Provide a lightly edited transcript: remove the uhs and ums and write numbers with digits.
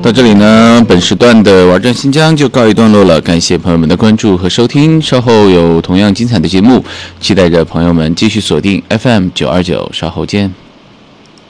到这里呢，本时段的玩转新疆就告一段落了，感谢朋友们的关注和收听，稍后有同样精彩的节目，期待着朋友们继续锁定 FM929，稍后见。